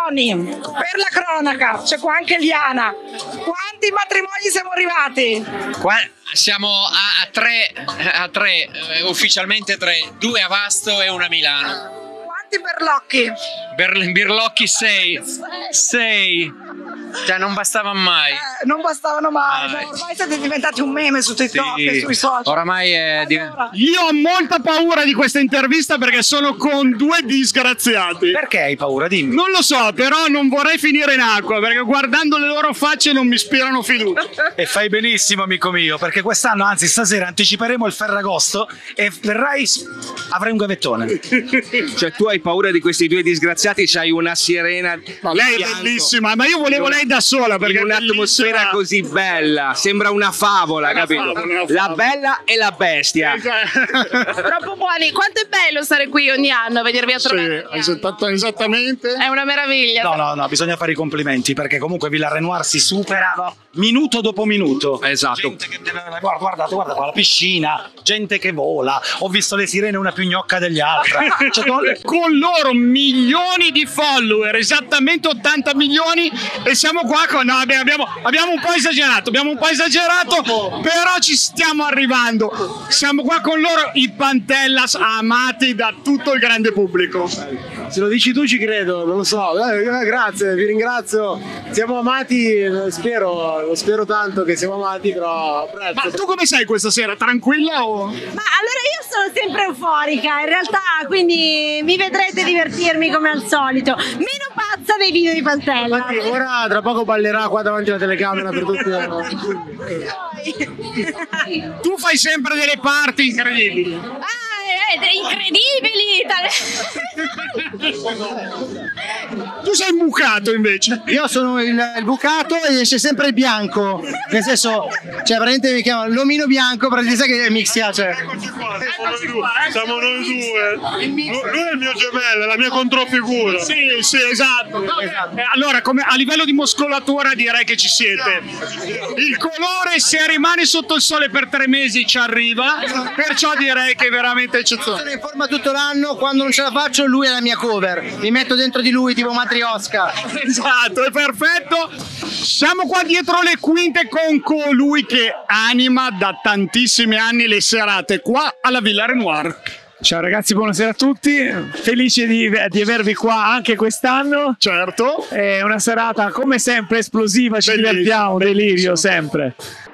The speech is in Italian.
Tony, per la cronaca, c'è qua anche Liana. Quanti matrimoni siamo arrivati? Siamo a tre, ufficialmente 3, 2 a Vasto e 1 a Milano. Quanti berlocchi? Birlocchi 6. Cioè non bastava mai. Non bastavano mai. No, ormai siete diventati un meme su TikTok e sui social. Oramai è Io ho molta paura di questa intervista perché sono con 2 disgraziati. Perché hai paura? Dimmi. Non lo so, però non vorrei finire in acqua perché guardando le loro facce non mi ispirano fiducia. E fai benissimo, amico mio, perché quest'anno, anzi stasera, anticiperemo il Ferragosto e avrai un gavettone. Cioè tu hai paura di questi 2 disgraziati, c'hai una sirena. Ma lei è bellissima, ma io volevo lei da sola perché in un'atmosfera così bella, sembra una favola, capito? La bella e la bestia. Troppo buoni. Quanto è bello stare qui ogni anno, vedervi a trovare. Sì, esattamente. È una meraviglia. No, bisogna fare i complimenti perché comunque Villa Renoir si supera minuto dopo minuto. Esatto. Guarda qua la piscina, gente che vola, ho visto le sirene una più gnocca degli altri. Con loro milioni di follower, esattamente 80 milioni, e siamo qua con abbiamo un po' esagerato, però ci stiamo arrivando. Siamo qua con loro, i Pantellas, amati da tutto il grande pubblico. Se lo dici tu ci credo, non lo so. Grazie, vi ringrazio. Siamo amati, lo spero tanto che siamo amati, però Ma tu come sei questa sera? Tranquilla o? Ma allora io sono sempre euforica, in realtà, quindi mi vedrete divertirmi come al solito. Meno pazza dei video di Pantella. Infatti, ora tra poco ballerà qua davanti alla telecamera per tutti. Tu fai sempre delle parti incredibili. Incredibili! Tu sei bucato invece. Io sono il bucato e esce sempre il bianco. Nel senso, cioè praticamente mi chiamano l'omino bianco, praticamente sai che mixia, cioè. Siamo noi 2. Lui è il mio gemello, è la mia controfigura. Sì, esatto. Allora, come a livello di muscolatura direi che ci siete. Il colore, se rimane sotto il sole per 3 mesi, ci arriva. Perciò direi che è veramente eccezionale. Sono in forma tutto l'anno, quando non ce la faccio lui è la mia cover. Mi metto dentro di lui tipo Matrioska. Esatto, è perfetto. Siamo qua dietro le quinte con colui che anima da tantissimi anni le serate qua alla Villa Renoir. Ciao ragazzi, buonasera a tutti, felice di avervi qua anche quest'anno. Certo. È una serata come sempre esplosiva, ci divertiamo, delirio sempre.